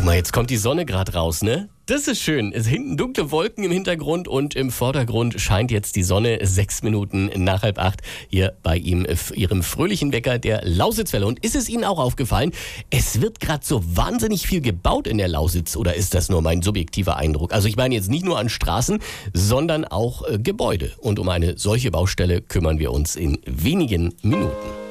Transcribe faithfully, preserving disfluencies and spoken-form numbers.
Guck mal, jetzt kommt die Sonne gerade raus, ne? Das ist schön. Es hinten dunkle Wolken im Hintergrund und im Vordergrund scheint jetzt die Sonne sechs Minuten nach halb acht hier bei ihm, ihrem fröhlichen Wecker der Lausitzwelle. Und ist es Ihnen auch aufgefallen, es wird gerade so wahnsinnig viel gebaut in der Lausitz, oder ist das nur mein subjektiver Eindruck? Also ich meine jetzt nicht nur an Straßen, sondern auch äh, Gebäude. Und um eine solche Baustelle kümmern wir uns in wenigen Minuten.